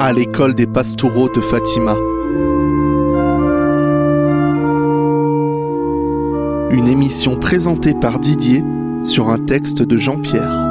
à l'école des pastoraux de Fatima. Une émission présentée par Didier sur un texte de Jean-Pierre.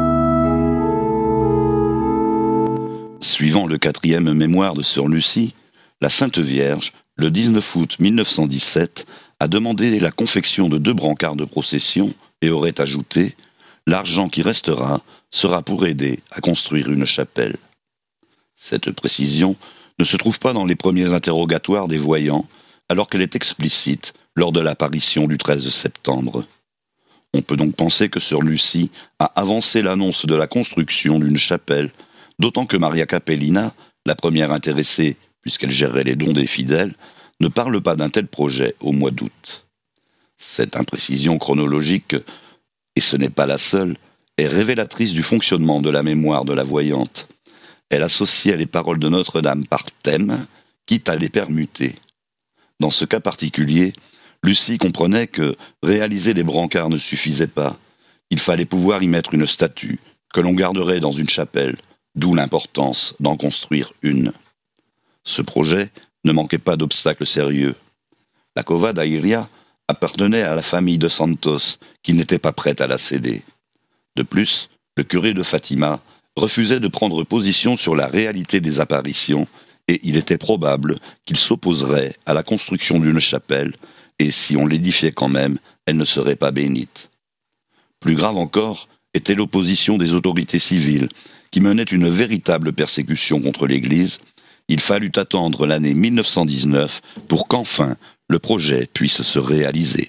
Suivant le 4e mémoire de Sœur Lucie, la Sainte Vierge, le 19 août 1917, a demandé la confection de 2 brancards de procession et aurait ajouté « L'argent qui restera sera pour aider à construire une chapelle ». Cette précision ne se trouve pas dans les premiers interrogatoires des voyants, alors qu'elle est explicite lors de l'apparition du 13 septembre. On peut donc penser que Sœur Lucie a avancé l'annonce de la construction d'une chapelle, d'autant que Maria Capellina, la première intéressée puisqu'elle gérait les dons des fidèles, ne parle pas d'un tel projet au mois d'août. Cette imprécision chronologique, et ce n'est pas la seule, est révélatrice du fonctionnement de la mémoire de la voyante. Elle associait les paroles de Notre-Dame par thème, quitte à les permuter. Dans ce cas particulier, Lucie comprenait que réaliser des brancards ne suffisait pas. Il fallait pouvoir y mettre une statue, que l'on garderait dans une chapelle, d'où l'importance d'en construire une. Ce projet ne manquait pas d'obstacles sérieux. La Cova da Iria appartenait à la famille de Santos, qui n'était pas prête à la céder. De plus, le curé de Fatima refusait de prendre position sur la réalité des apparitions, et il était probable qu'il s'opposerait à la construction d'une chapelle, et si on l'édifiait quand même, elle ne serait pas bénite. Plus grave encore était l'opposition des autorités civiles, qui menaient une véritable persécution contre l'Église. Il fallut attendre l'année 1919 pour qu'enfin le projet puisse se réaliser.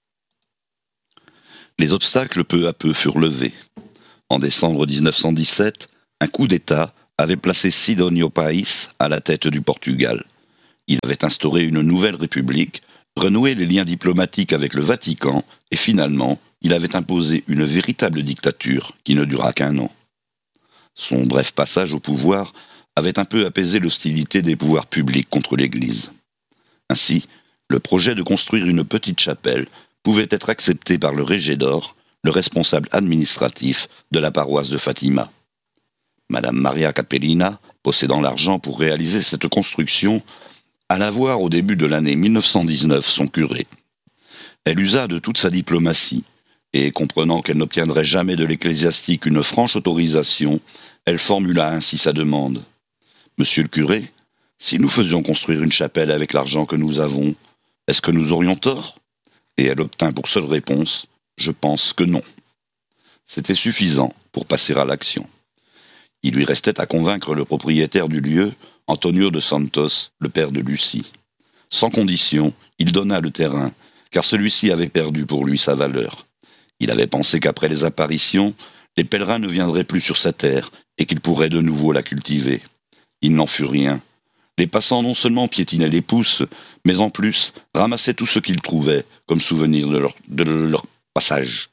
Les obstacles peu à peu furent levés. En décembre 1917, un coup d'État avait placé Sidónio Pais à la tête du Portugal. Il avait instauré une nouvelle république, renoué les liens diplomatiques avec le Vatican et finalement, il avait imposé une véritable dictature qui ne dura qu'1 an. Son bref passage au pouvoir avait un peu apaisé l'hostilité des pouvoirs publics contre l'Église. Ainsi, le projet de construire une petite chapelle pouvait être accepté par le régédor, le responsable administratif de la paroisse de Fatima. Madame Maria Capellina, possédant l'argent pour réaliser cette construction, alla voir au début de l'année 1919 son curé. Elle usa de toute sa diplomatie, et comprenant qu'elle n'obtiendrait jamais de l'ecclésiastique une franche autorisation, elle formula ainsi sa demande. « Monsieur le curé, si nous faisions construire une chapelle avec l'argent que nous avons, est-ce que nous aurions tort ?» Et elle obtint pour seule réponse « Je pense que non ». C'était suffisant pour passer à l'action. Il lui restait à convaincre le propriétaire du lieu, Antonio de Santos, le père de Lucie. Sans condition, il donna le terrain, car celui-ci avait perdu pour lui sa valeur. Il avait pensé qu'après les apparitions, les pèlerins ne viendraient plus sur sa terre et qu'il pourrait de nouveau la cultiver. Il n'en fut rien. Les passants non seulement piétinaient les pousses, mais en plus ramassaient tout ce qu'ils trouvaient comme souvenir de leur passage.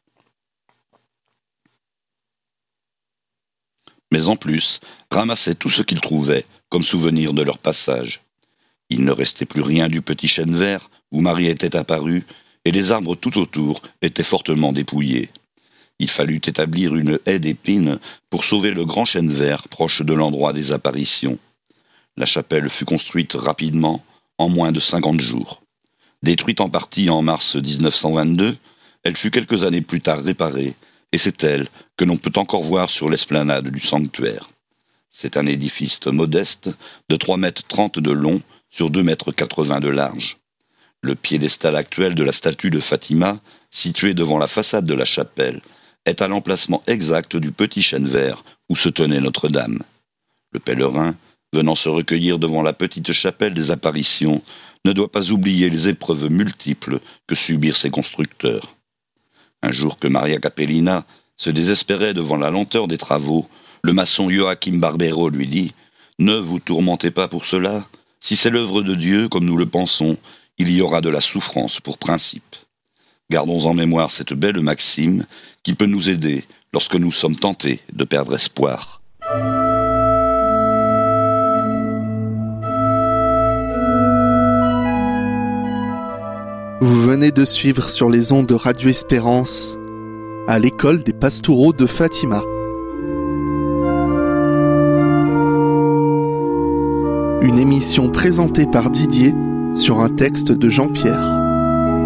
Il ne restait plus rien du petit chêne vert où Marie était apparue, et les arbres tout autour étaient fortement dépouillés. Il fallut établir une haie d'épines pour sauver le grand chêne vert proche de l'endroit des apparitions. La chapelle fut construite rapidement, en moins de 50 jours. Détruite en partie en mars 1922, elle fut quelques années plus tard réparée, et c'est elle que l'on peut encore voir sur l'esplanade du sanctuaire. C'est un édifice modeste de 3,30 m de long sur 2,80 m de large. Le piédestal actuel de la statue de Fatima, situé devant la façade de la chapelle, est à l'emplacement exact du petit chêne vert où se tenait Notre-Dame. Le pèlerin, venant se recueillir devant la petite chapelle des apparitions, ne doit pas oublier les épreuves multiples que subirent ses constructeurs. Un jour que Maria Capellina se désespérait devant la lenteur des travaux, le maçon Joachim Barbero lui dit « Ne vous tourmentez pas pour cela. Si c'est l'œuvre de Dieu, comme nous le pensons, il y aura de la souffrance pour principe. » Gardons en mémoire cette belle maxime qui peut nous aider lorsque nous sommes tentés de perdre espoir. Vous venez de suivre sur les ondes de Radio Espérance à l'école des pastoraux de Fatima. Une émission présentée par Didier sur un texte de Jean-Pierre.